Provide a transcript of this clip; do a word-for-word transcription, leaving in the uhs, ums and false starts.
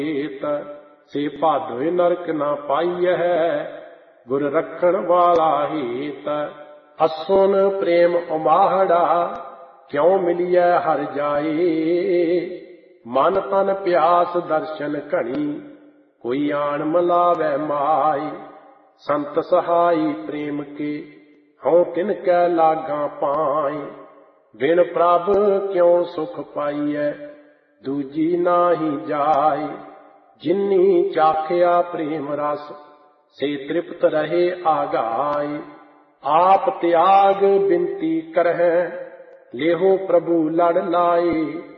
से भादोय नरक ना पाइय है, गुर रखण वाला हेत। असुन प्रेम उमाहड़ा, क्यों मिलिय हर जाए। मन तन प्यास दर्शन घनी, कोई आन मिलावै माय। संत सहाई प्रेम के, हूँ तिनकै लागा पाए। बिन प्रभ क्यों सुख पाइय, दूजी नाही जाय। जिन्नी चाखिया प्रेम रस, से तृप्त रहे आगाय। आप त्याग बिनती करह, लेहो प्रभु लड़ लाए।